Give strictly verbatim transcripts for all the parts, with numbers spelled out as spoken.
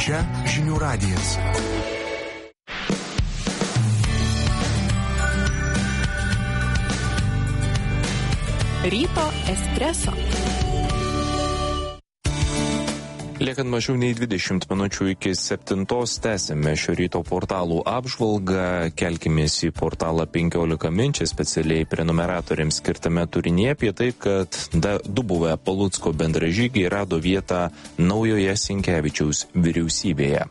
Čia Žinių radijas. Ryto espreso. Liekant mažiau nei dvidešimt minučių iki septintos tęsime šio ryto portalų apžvalgą. Kelkimės į portalą penkiolika min, čia specialiai prenumeratoriams skirtame turinyje apie tai, kad da, du buvę Palucko bendražygiai rado vietą naujoje Sinkevičiaus vyriausybėje.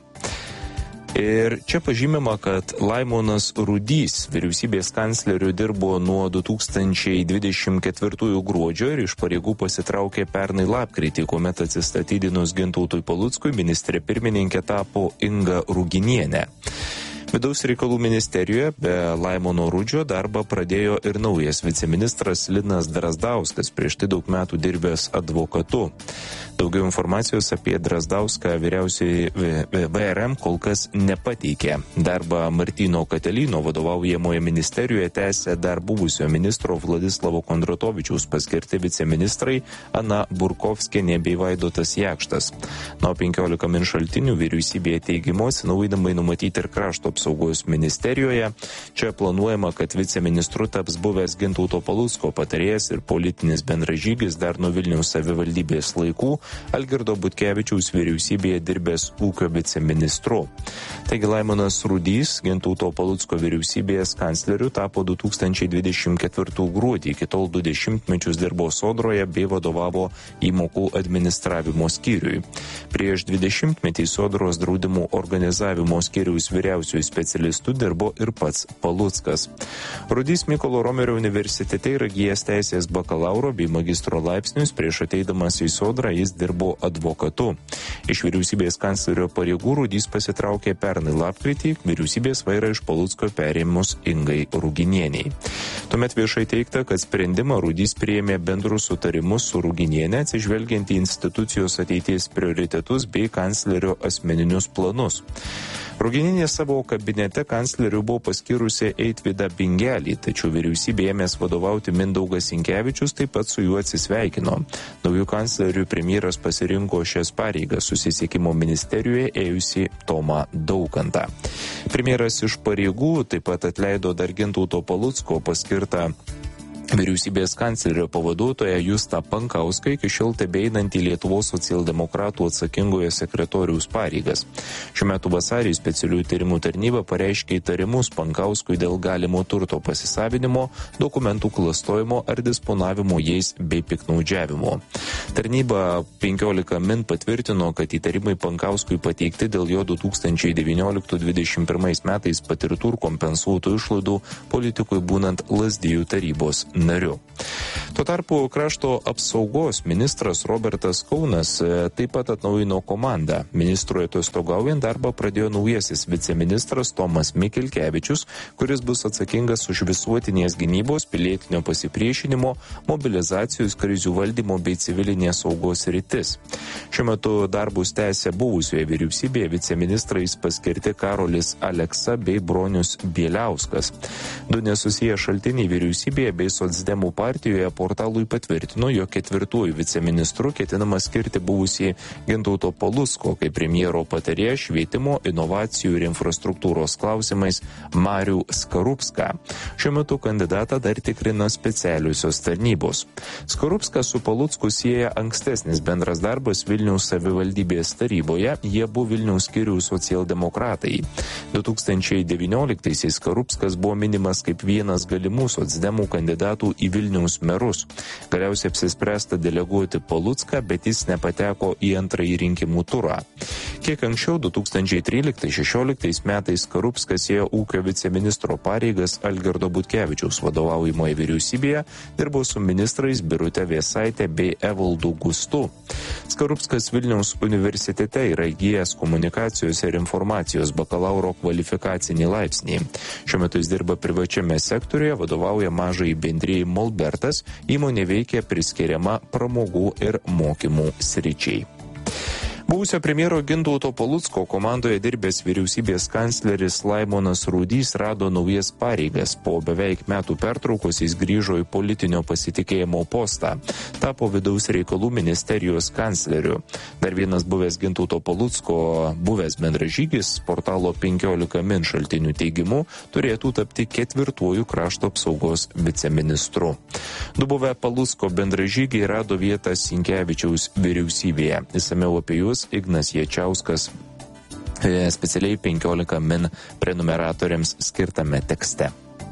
Ir čia pažymima, kad Laimonas Rudys vyriausybės kancleriu dirbo nuo du tūkstančiai dvidešimt ketvirtųjų gruodžio ir iš pareigų pasitraukė pernai lapkritį, kuomet atsistatydinus Gintautui Paluckui ministrė pirmininkė tapo Inga Ruginienė. Vidaus reikalų ministerijoje be Laimono Rudžio darbą pradėjo ir naujas viceministras Linas Drazdauskas, prieš tai daug metų dirbęs advokatu. Daugiau informacijos apie Drazdauską vyriausiai V R M kol kas nepateikė. Darbą Martyno Katelino vadovaujamoje ministerijoje tęsė dar buvusio ministro Vladislavo Kondratovičiaus paskirti viceministrai Ana Burkovskienė bei Vaidotas Jakštas. Nuo penkiolika min šaltinių vyriausybėje teigimu atsinaujinimai numatyti ir krašto apsaugos ministerijoje. Čia planuojama, kad viceministru taps buvęs Gintauto Palucko patarėjas ir politinis bendražygis dar nuo Vilniaus savivaldybės laikų Algirdo Butkevičiaus vyriausybėje dirbęs ūkio viceministru. Taigi Laimonas Rudys Gintauto Palucko vyriausybės kancleriu tapo du tūkstančiai dvidešimt ketvirtų gruodį, iki tol du dešimtmečius dirbo Sodroje bei vadovavo įmokų administravimo skyriui. Prieš dvidešimtmetį Sodros draudimų organizavimo skyriaus vyriausiųjų specialistų dirbo ir pats Paluckas. Rudys Mykolo Romerio universitete yra įgijęs teisės bakalauro bei magistro laipsnius, prieš ateidamas į Sodrą jis dirbo advokatu. Iš vyriausybės kanclerio pareigų Rudys pasitraukė pernai lapkritį, vyriausybės vairą iš Palucko perėmus Ingai Ruginieniai. Tuomet viešai teigta, kad sprendimą Rudys priėmė bendrus sutarimus su Ruginiene, atsižvelgiant į institucijos ateities prioritetus bei kanclerio asmeninius planus. Ruginienė savo kabinete kancleriu buvo paskyrusi Eitvydą Bingelį, tačiau vyriausybė ėmės vadovauti Mindaugas Sinkevičius taip pat su juo atsisveikino. Naujų kanclerių premjeras pasirinko šias pareigas susisiekimo ministerijoje ėjusi Tomą Daukantą. Premjeras iš pareigų taip pat atleido dar Gintauto Palucko paskirtą vyriausybės kanclerio pavaduotoją Justą Pankauską, iki šiol tebeinantį Lietuvos socialdemokratų atsakingojo sekretoriaus pareigas. Šiuo metu vasarį specialiųjų tyrimų tarnyba pareiškė įtarimus Pankauskui dėl galimo turto pasisavinimo, dokumentų klastojimo ar disponavimo jais bei piktnaudžiavimo. Tarnyba penkiolika min patvirtino, kad įtarimai Pankauskui pateikti dėl jo du tūkstančiai devynioliktų dvidešimt pirmais metais patirtų ir kompensuotų išlaidų politikui būnant Lazdijų tarybos nariu. Tuo tarpu krašto apsaugos ministras Robertas Kaunas taip pat atnaujino komandą. Ministrui atostogaujant darbą pradėjo naujasis viceministras Tomas Mikilkevičius, kuris bus atsakingas už visuotinės gynybos, pilietinio pasipriešinimo, mobilizacijos, krizių valdymo bei civilinės saugos sritis. Šiuo metu darbus tęsia buvusioje vyriausybėje viceministrais paskirti Karolis Aleksa bei Bronius Bieliauskas. Du nesusiję šaltiniai vyriausybėje bei socdemų partijoje portalui patvirtino, jog ketvirtuoju viceministru ketinama skirti buvusį Gintauto Palucko kaip premjero patarėją švietimo, inovacijų ir infrastruktūros klausimais Marių Skarupską. Šiuo metu kandidatą dar tikrina specialiusios tarnybos. Skarupską su Palucku sieja ankstesnis bendras darbas Vilniaus savivaldybės taryboje, jie buvo Vilniaus skyrių socialdemokratai. du tūkstančiai devynioliktaisiais Skarupskas buvo minimas kaip vienas galimų socdemų kandidatų į Vilniaus merus. Galiausiai apsispręsta deleguoti Palucką, bet jis nepateko į antrąjį rinkimų turą. Kiek anksčiau, du tūkstančiai tryliktais šešioliktais metais Skarupskas ėjo ūkio viceministro pareigas Algirdo Butkevičiaus vadovaujamoje vyriausybėje, dirbo su ministrais Birute Vėsaitė bei Evaldu Gustu. Skarupskas Vilniaus universitete yra įgijęs komunikacijos ir informacijos bakalauro kvalifikacinį laipsnį. Šiuo metu jis dirba privačiame sektoriuje, vadovauja mažai bendrijai Molbertas, įmonė veikia priskiriama pramogų ir mokymų sričiai. Buvusio premjero Gintauto Palucko komandoje dirbęs vyriausybės kancleris Laimonas Rudys rado naujas pareigas. Po beveik metų pertraukos jis grįžo į politinio pasitikėjimo postą. Tapo vidaus reikalų ministerijos kancleriu. Dar vienas buvęs Gintauto Palucko buvęs bendražygis portalo penkiolika min šaltinių teigimu turėtų tapti ketvirtuoju krašto apsaugos viceministru. Du buvę Palucko bendražygiai rado vietą Sinkevičiaus vyriausybėje. Išsamiau apie juos Ignas Jačiauskas specialiai penkiolika min prenumeratoriams skirtame tekste.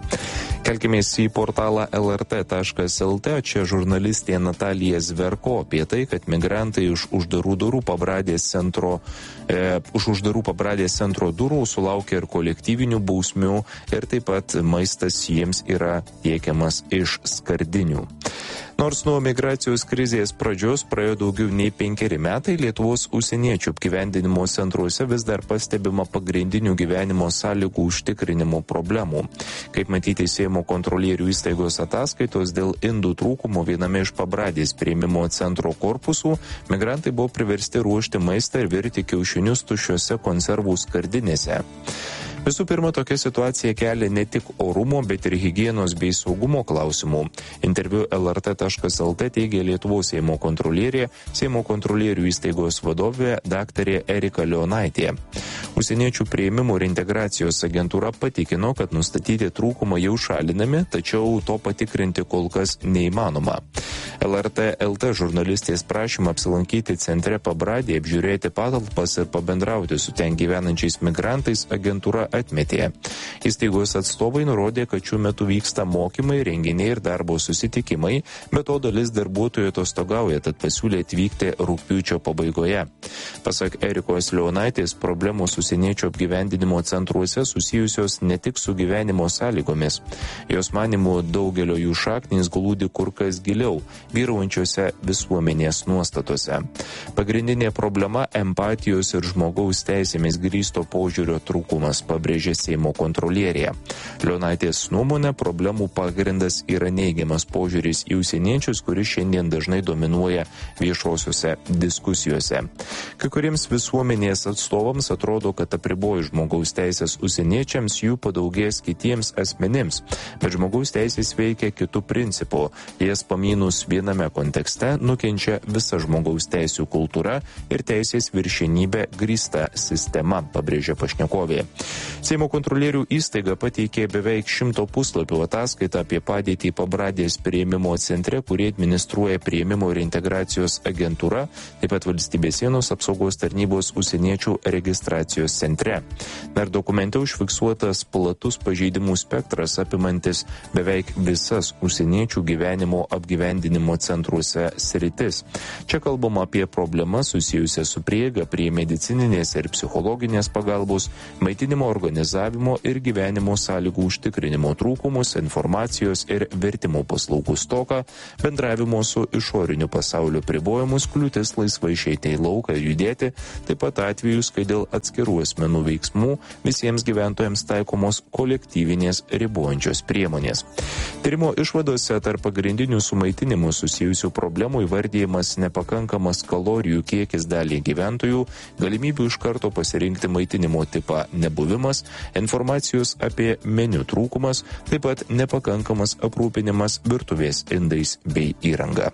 Kelkimės į portalą el er tė taškas el tė, čia žurnalistė Natalija Zverko apie tai, kad migrantai už uždarų durų pabradės centro, e, už uždarų pabradės centro durų sulaukia ir kolektyvinių bausmių ir taip pat maistas jiems yra tiekiamas iš skardinių. Nors nuo migracijos krizės pradžios praėjo daugiau nei penkeri metai, Lietuvos užsieniečių apgyvendinimo centruose vis dar pastebima pagrindinių gyvenimo sąlygų užtikrinimo problemų. Kaip matyti Seimo kontrolierių įstaigos ataskaitos dėl indų trūkumo viename iš pabradės priėmimo centro korpusų, migrantai buvo priversti ruošti maistą ir virti kiaušinius tuščiose konservų skardinėse. Visų pirma, tokia situacija kelia ne tik orumo, bet ir higienos bei saugumo klausimų. Interviu el er tė taškas el tė teigė Lietuvos Seimo kontrolierė, Seimo kontrolierių įstaigos vadovė daktarė Erika Leonaitė. Užsieniečių priėmimo ir integracijos agentūra patikino, kad nustatyti trūkumą jau šalinami, tačiau to patikrinti kol kas neįmanoma. el er tė el tė žurnalistės prašymą apsilankyti centre Pabradėje, apžiūrėti patalpas ir pabendrauti su ten gyvenančiais migrantais agentūra atmetė. Įstaigos atstovai nurodė, kad šiuo metu vyksta mokymai, renginiai ir darbo susitikimai, bet to dalis darbuotojų atostogauja, tad pasiūlė atvykti rugpjūčio pabaigoje. Pasak Erikos Leonaitės, problemos užsieniečių apgyvendinimo centruose susijusios ne tik su gyvenimo sąlygomis. Jos manimų daugelio jų šaknys glūdi kur kas giliau, vyraujančiose visuomenės nuostatose. Pagrindinė problema – empatijos ir žmogaus teisėmis grįsto požiūrio trūkumas, pabrėžė Seimo kontrolierė. Leonaitės nuomonė, problemų pagrindas yra neigiamas požiūris į užsieniečius, kuris šiandien dažnai dominuoja viešosiuose diskusijose. Kai kuriems visuomenės atstovams atrodo, kad apriboja žmogaus teisės užsieniečiams, jų padaugės kitiems asmenims, bet žmogaus teisės veikia kitų principų. Jas pamynus viename kontekste nukenčia visa žmogaus teisių kultūra ir teisės viršenybė grįsta sistema, pabrėžė pašnekovė. Seimo kontrolierių įstaiga pateikė beveik šimto puslapių ataskaitą apie padėtį Pabradės priėmimo centre, kurį administruoja priėmimo ir integracijos agentūra, taip pat valstybės sienos apsaugos tarnybos užsieniečių registracijos centre. Dar dokumente užfiksuotas platus pažeidimų spektras apimantis beveik visas užsieniečių gyvenimo apgyvendinimo centruose sritis. Čia kalbama apie problemas susijusias su prieiga prie medicininės ir psichologinės pagalbos, maitinimo organizavimo ir gyvenimo sąlygų užtikrinimo trūkumus, informacijos ir vertimo paslaugų stoką, bendravimo su išoriniu pasauliu pribojimus, kliūtis laisvai išeiti į lauką ir judėti, taip pat atvejus, kai dėl atskirų asmenų veiksmų visiems gyventojams taikomos kolektyvinės ribojančios priemonės. Tyrimo išvadose tarp pagrindinių su maitinimu susijusių problemų įvardyjimas nepakankamas kalorijų kiekis daliai gyventojų, galimybių iš karto pasirinkti maitinimo tipą nebuvimas, informacijos apie meniu trūkumas, taip pat nepakankamas aprūpinimas virtuvės indais bei įranga.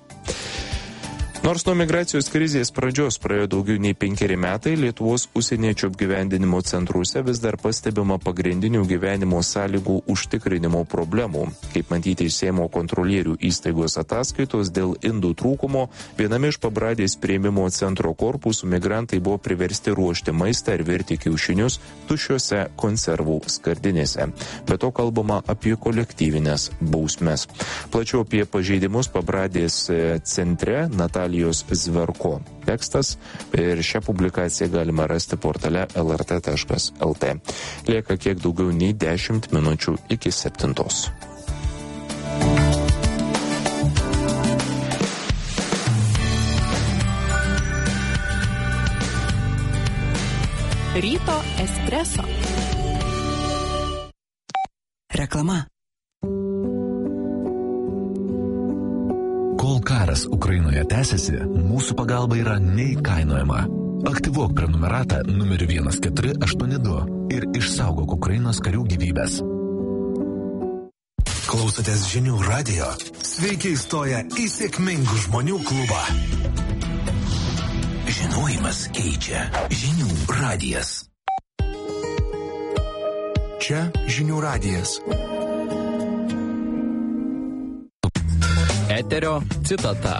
Nors nuo migracijos krizės pradžios praėjo daugiau nei penkeri metai, Lietuvos užsieniečių apgyvendinimo centruose vis dar pastebima pagrindinių gyvenimo sąlygų užtikrinimo problemų. Kaip matyti iš Seimo kontrolierių įstaigos ataskaitos dėl indų trūkumo, viename iš Pabradės priėmimo centro korpusų migrantai buvo priversti ruošti maistą ir virti kiaušinius tuščiose konservų skardinėse. Be to kalbama apie kolektyvinės bausmes. Plačiau apie pažeidimus Pabradės centre Natalija Zverko tekstas ir šią publikaciją galima rasti portale el er tė taškas el tė. Lieka kiek daugiau nei dešimt minučių iki septintos. Ryto espreso. Reklama. Kol karas Ukrainoje tęsiasi, mūsų pagalba yra neįkainojama. Aktyvuok prenumeratą numeriu vienas keturi aštuoni du ir išsaugok Ukrainos karių gyvybės. Klausotės Žinių radijo. Sveiki įstoję į sėkmingų žmonių klubą. Žinojimas keičia. Žinių radijas. Čia Žinių radijas. Eterio citata.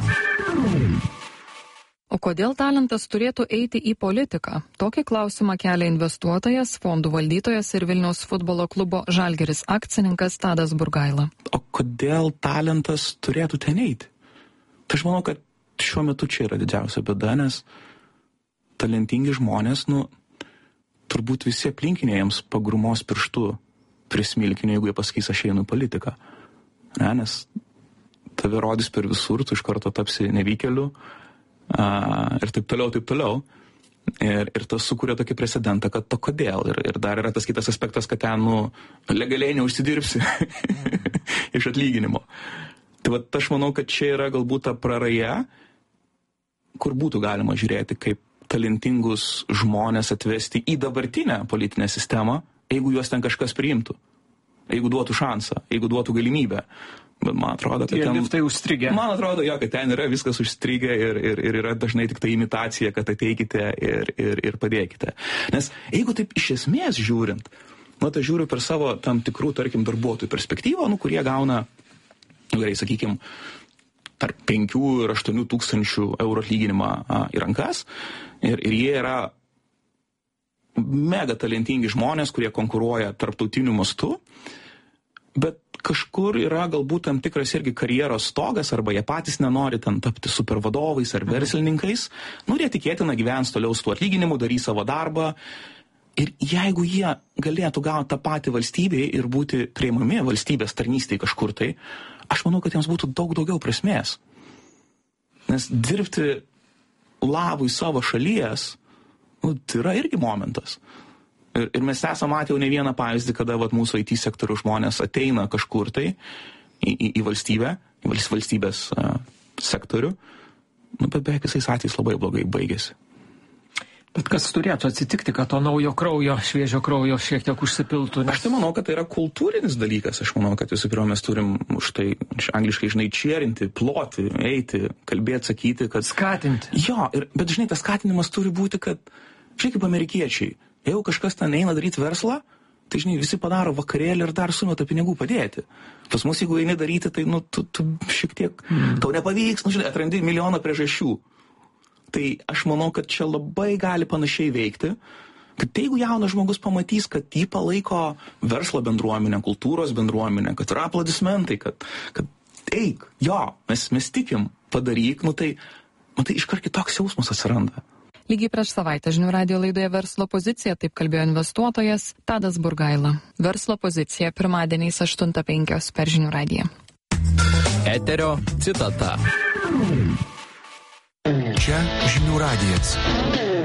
O kodėl talentas turėtų eiti į politiką? Tokį klausimą kelia investuotojas, fondų valdytojas ir Vilniaus futbolo klubo Žalgiris akcininkas Tadas Burgaila. O kodėl talentas turėtų ten eiti? Tai aš manau, kad šiuo metu čia yra didžiausia bėda, nes talentingi žmonės, nu, turbūt visi aplinkiniai jiems pagrumos pirštų prismilkinė, jeigu jie pasakys, aš einu į politiką. Ne, nes tave rodys per visur, tu iš karto tapsi nevykėliu. Uh, ir taip toliau, taip toliau. Ir, ir tas sukuria tokį precedentą, kad to kodėl. Ir, ir dar yra tas kitas aspektas, kad ten, nu, legaliai neužsidirbsi iš atlyginimo. Tai va, aš manau, kad čia yra galbūt ta praraja, kur būtų galima žiūrėti, kaip talentingus žmonės atvesti į dabartinę politinę sistemą, jeigu juos ten kažkas priimtų. Jeigu duotų šansą, jeigu duotų galimybę. Bet man atrodo, kad ten... Tai užstrigę. Man atrodo, jo, kad ten yra viskas užstrigę ir, ir, ir yra dažnai tik ta imitacija, kad ateikite ir, ir, ir padėkite. Nes jeigu taip iš esmės žiūrint, nu, tai žiūriu per savo tam tikrų, tarkim, darbuotojų perspektyvą, nu, kurie gauna, nu, gerai, sakykim, tarp penkių ir aštuonių tūkstančių eurų atlyginimą a, į rankas. Ir, ir jie yra mega talentingi žmonės, kurie konkuruoja tarptautiniu mastu. Bet kažkur yra galbūt tam tikras irgi karjeros stogas, arba jie patys nenori ten tapti supervadovais ar verslininkais. Nu, jie tikėtina gyvens toliau su tuo atlyginimu, darys savo darbą. Ir jeigu jie galėtų gauti tą patį valstybėje ir būti priimami valstybės tarnystėje kažkur tai, aš manau, kad jiems būtų daug daugiau prasmės. Nes dirbti labui savo šalies, nu, tai yra irgi momentas. Ir, ir mes esame matę jau ne vieną pavyzdį, kada vat, mūsų I T sektorių žmonės ateina kažkur tai į, į, į valstybę, į valstybės uh, sektorių, nu, bet beveik visais atvejais labai blogai baigėsi. Bet kas turėtų atsitikti, kad to naujo kraujo, šviežio kraujo šiek tiek užsipiltų? Nes... Aš tai manau, kad tai yra kultūrinis dalykas. Aš manau, kad visų pirma mes turim už tai angliškai, žinai, cheerinti, ploti, eiti, kalbėti, sakyti, kad... Skatinti. Jo, ir, bet žinai, tas skatinimas turi būti, kad, žinai, kaip amerikiečiai, jeigu kažkas ten eina daryti verslą, tai, žinai, visi padaro vakarėlį ir dar sumeta pinigų padėti. Pas mus, jeigu eini daryti, tai, nu, tu, tu šiek tiek, mm. tau nepavyks, nu, žinai, atrandi milijoną priežasčių. Tai aš manau, kad čia labai gali panašiai veikti, kad jeigu jaunas žmogus pamatys, kad jį palaiko verslo bendruomenė, kultūros bendruomenė, kad yra aplodismentai, kad, kad eik, jo, mes, mes tikim, padaryk, nu tai, nu tai iškart kitoks jausmas atsiranda. Lygiai prieš savaitę Žinių radijo laidoje Verslo pozicija, taip kalbėjo investuotojas Tadas Burgaila. Verslo pozicija pirmadieniais aštuntą penkios per Žinių radiją. Eterio citata. Čia Žinių radijas.